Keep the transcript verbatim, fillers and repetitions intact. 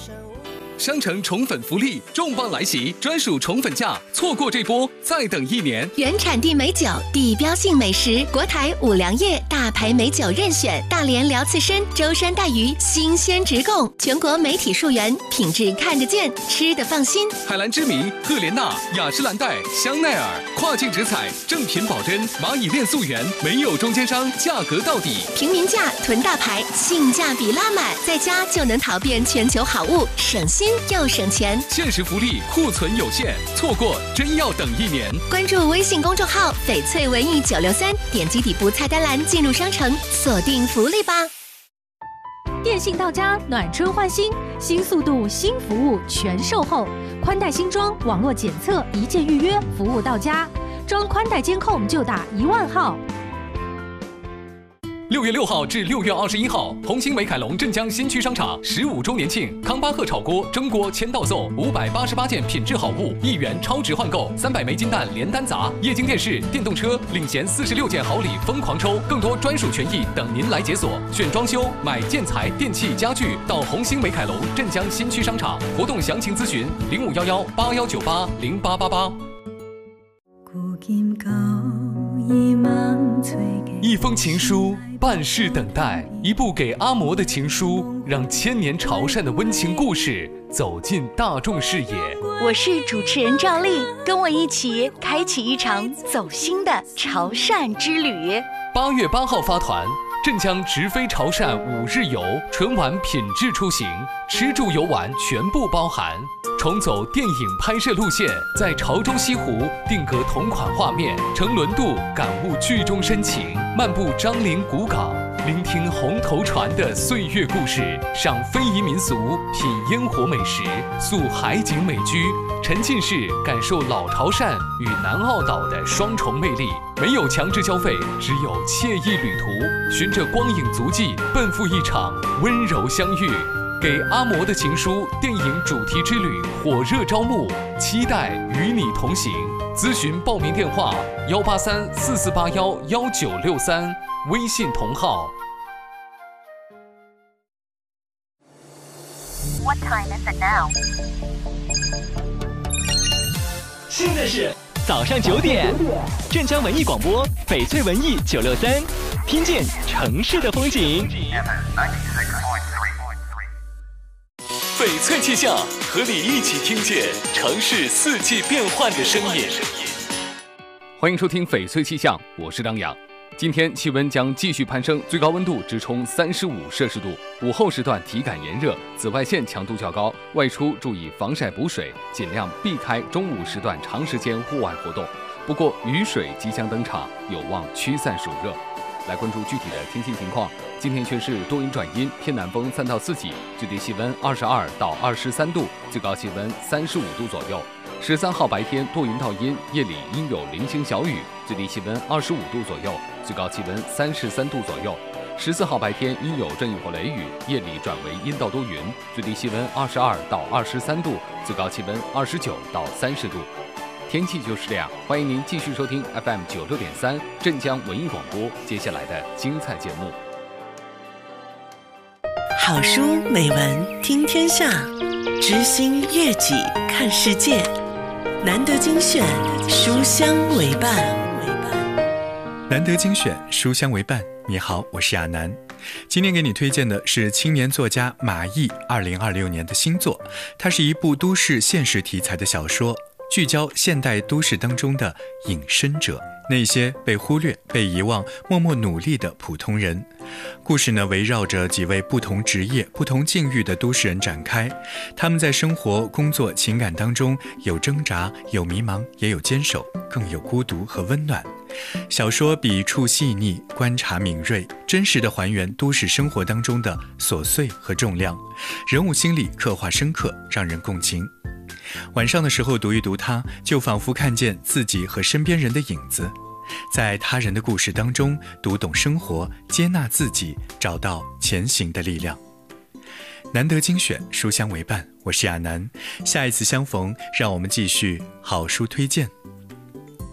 商城宠粉福利重磅来袭，专属宠粉价，错过这波再等一年。 原产地美酒，地标性美食，国台五粮液大牌美酒任选，大连辽刺参、舟山带鱼新鲜直供，全国媒体溯源，品质看得见，吃得放心。 海蓝之谜、赫莲娜、雅诗兰黛、香奈儿，跨境直采，正品保真，蚂蚁链溯源，没有中间商，价格到底。 平民价囤大牌，性价比拉满，在家就能淘遍全球好物，省心又省钱。 限时福利，库存有限，错过真要等一年。 关注微信公众号翡翠文艺九六三，点击底部菜单栏进入商城，锁定福利吧。 电信到家，暖春换新，新速度新服务全售后，宽带新装，网络检测一键预约，服务到家。装宽带监控就打一万号。 六月六号至六月二十一号，红星美凯龙镇江新区商场十五周年庆，康巴赫炒锅、蒸锅签到送五百八十八件品质好物，一元超值换购，三百枚金蛋连单砸，液晶电视、电动车领衔四十六件好礼疯狂抽，更多专属权益等您来解锁。选装修、买建材、电器、家具，到红星美凯龙镇江新区商场。活动详情咨询零五幺幺八幺九八零八八八。一封情书，半世等待，一部给阿嬷的情书，让千年潮汕的温情故事走进大众视野。 我是主持人赵丽，跟我一起开启一场走心的潮汕之旅。 八月八号发团，镇江直飞潮汕五日游，纯玩品质出行，吃住游玩全部包含。重走电影拍摄路线，在潮州西湖定格同款画面，乘轮渡感悟剧中深情，漫步樟林古港，聆听红头船的岁月故事，赏非遗民俗，品烟火美食，溯海景美居，沉浸式感受老潮汕与南澳岛的双重魅力。没有强制交费，只有惬意旅途，循着光影足迹，奔赴一场温柔相遇。给阿嬷的情书电影主题之旅火热招募，期待与你同行。咨询报名电话：幺八三四四八幺幺九六三，微信同号。 What time is it now? 现在是早上九点，镇江文艺广播翡翠文艺九六三，听见城市的风景。 翡翠气象，和你一起听见城市四季变换的声音。欢迎收听翡翠气象，我是张扬。今天气温将继续攀升，最高温度直冲三十五摄氏度。午后时段体感炎热，紫外线强度较高，外出注意防晒补水，尽量避开中午时段长时间户外活动。不过雨水即将登场，有望驱散暑热。来关注具体的天气情况。今天全市多云转阴，偏南风三到四级，最低气温二十二到二十三度，最高气温三十五度左右。十三号白天多云到阴，夜里阴有零星小雨，最低气温二十五度左右，最高气温三十三度左右。十四号白天阴有阵雨或雷雨，夜里转为阴到多云，最低气温二十二到二十三度，最高气温二十九到三十度。天气就是这样，欢迎您继续收听 F M 九六点三镇江文艺广播接下来的精彩节目。 好书美文听天下，知心悦己看世界，难得精选，书香为伴。 难得精选，书香为伴。你好，我是亚楠。今天给你推荐的是青年作家马毅二零二六年的新作，它是一部都市现实题材的小说，聚焦现代都市当中的隐身者，那些被忽略、被遗忘、默默努力的普通人。故事呢，围绕着几位不同职业、不同境遇的都市人展开，他们在生活、工作、情感当中有挣扎，有迷茫，也有坚守，更有孤独和温暖。小说笔触细腻，观察敏锐，真实地还原都市生活当中的琐碎和重量，人物心理刻画深刻，让人共情。晚上的时候读一读它，就仿佛看见自己和身边人的影子，在他人的故事当中读懂生活，接纳自己，找到前行的力量。难得精选，书香为伴，我是亚楠。下一次相逢，让我们继续好书推荐。